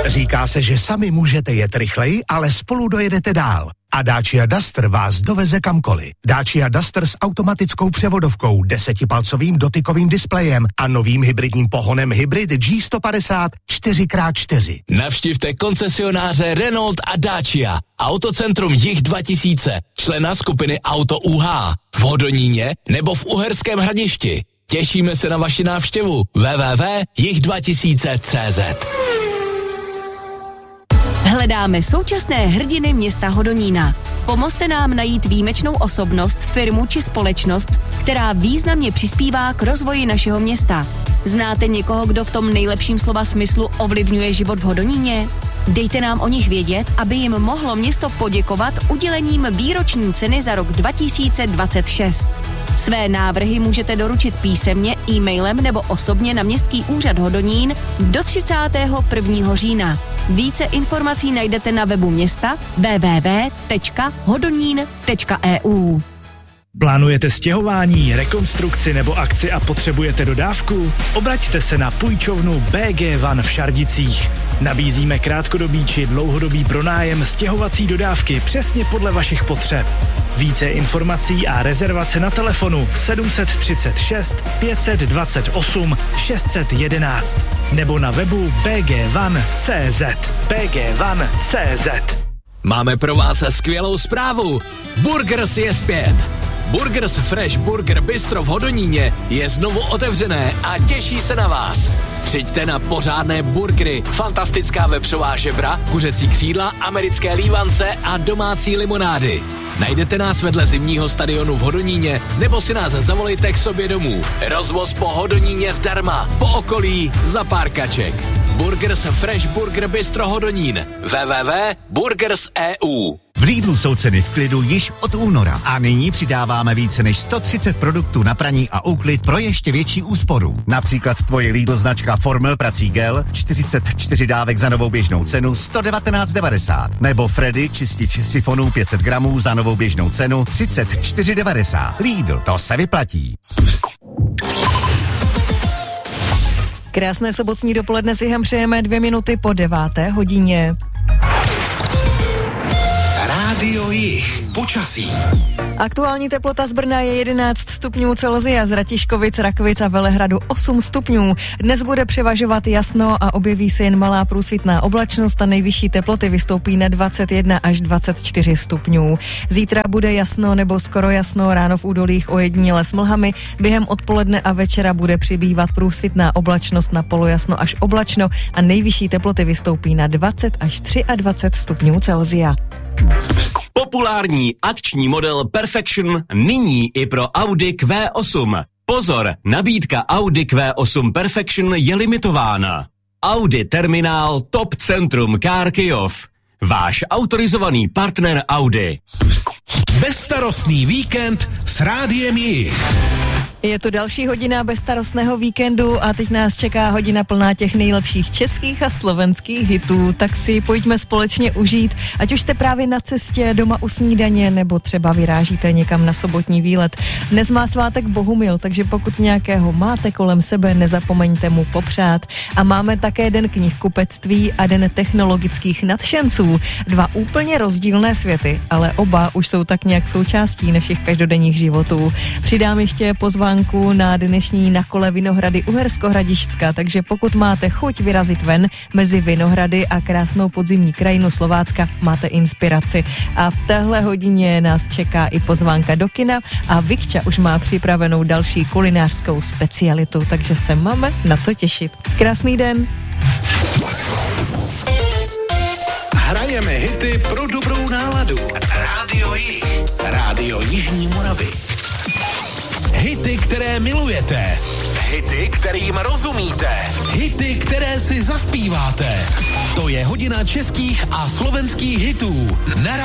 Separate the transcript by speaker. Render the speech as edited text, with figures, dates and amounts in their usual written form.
Speaker 1: Říká se, že sami můžete jet rychleji, ale spolu dojedete dál. A Dacia Duster vás doveze kamkoliv. Dacia Duster s automatickou převodovkou, 10palcovým dotykovým displejem a novým hybridním pohonem Hybrid G150 4x4.
Speaker 2: Navštivte koncesionáře Renault a Dacia. Autocentrum Jih 2000, člena skupiny Auto UH. V Hodoníně nebo v Uherském Hradišti. Těšíme se na vaši návštěvu. www.jih2000.cz.
Speaker 3: Hledáme současné hrdiny města Hodonína. Pomozte nám najít výjimečnou osobnost, firmu či společnost, která významně přispívá k rozvoji našeho města. Znáte někoho, kdo v tom nejlepším slova smyslu ovlivňuje život v Hodoníně? Dejte nám o nich vědět, aby jim mohlo město poděkovat udělením výroční ceny za rok 2026. Své návrhy můžete doručit písemně, e-mailem nebo osobně na Městský úřad Hodonín do 31. října. Více informací najdete na webu města www.hodonín.eu.
Speaker 4: Plánujete stěhování, rekonstrukci nebo akci a potřebujete dodávku? Obraťte se na půjčovnu BG Van v Šardicích. Nabízíme krátkodobý či dlouhodobý pronájem stěhovací dodávky přesně podle vašich potřeb. Více informací a rezervace na telefonu 736 528 611 nebo na webu bgvan.cz. bgvan.cz.
Speaker 2: Máme pro vás skvělou zprávu. Burgers je zpět. Burgers Fresh Burger Bistro v Hodoníně je znovu otevřené a těší se na vás. Přijďte na pořádné burgery, fantastická vepřová žebra, kuřecí křídla, americké lívance a domácí limonády. Najdete nás vedle zimního stadionu v Hodoníně nebo si nás zavolejte k sobě domů. Rozvoz po Hodoníně zdarma, po okolí za pár kaček. Burgers Fresh Burger Bistro Hodonín. www.burgers.eu.
Speaker 5: V Lidlu jsou ceny v klidu již od února a nyní přidáváme více než 130 produktů na praní a úklid pro ještě větší úsporu. Například tvoje Lidl značka Formel prací gel 44 dávek za novou běžnou cenu 119,90 nebo Freddy čistič sifonů 500 gramů za novou běžnou cenu 34,90. Lidl, to se vyplatí.
Speaker 6: Krásné sobotní dopoledne si přejeme 2 minuty po 9. hodině.
Speaker 2: Rádio Jih. Počasí.
Speaker 6: Aktuální teplota z Brna je 11 stupňů Celsia, z Ratiškovic, Rakvic a Velehradu 8 stupňů. Dnes bude převažovat jasno a objeví se jen malá průsvitná oblačnost a nejvyšší teploty vystoupí na 21 až 24 stupňů. Zítra bude jasno nebo skoro jasno, ráno v údolích ojediněle s mlhami, během odpoledne a večera bude přibývat průsvitná oblačnost na polojasno až oblačno a nejvyšší teploty vystoupí na 20 až 23 stupňů Celsia.
Speaker 2: Populární akční model Perfection nyní i pro Audi Q8. Pozor, nabídka Audi Q8 Perfection je limitována. Audi Terminál Top Centrum Car Kyjov. Váš autorizovaný partner Audi.
Speaker 1: Bezstarostný víkend s Rádiem Jih.
Speaker 6: Je to další hodina bezstarostného víkendu a teď nás čeká hodina plná těch nejlepších českých a slovenských hitů, tak si pojďme společně užít, ať už jste právě na cestě, doma u snídaně nebo třeba vyrážíte někam na sobotní výlet. Dnes má svátek Bohumil, takže pokud nějakého máte kolem sebe, nezapomeňte mu popřát. A máme také den knihkupectví a den technologických nadšenců. 2 úplně rozdílné světy, ale oba už jsou tak nějak součástí našich každodenních životů. Přidám ještě pozvánku na dnešní Na kole Vinohrady Uhersko-Hradišťska, takže pokud máte chuť vyrazit ven mezi Vinohrady a krásnou podzimní krajinu Slovácka, máte inspiraci. A v téhle hodině nás čeká i pozvánka do kina a Vikča už má připravenou další kulinářskou specialitu, takže se máme na co těšit. Krásný den!
Speaker 1: Hrajeme hity pro dobrou náladu. Rádio Jih. Rádio Jižní Moravy. Hity, které milujete. Hity, kterým rozumíte. Hity, které si zaspíváte. To je hodina českých a slovenských hitů.